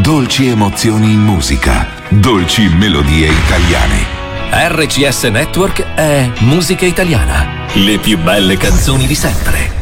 dolci emozioni in musica, dolci melodie italiane. RCS Network è musica italiana. Le più belle canzoni di sempre.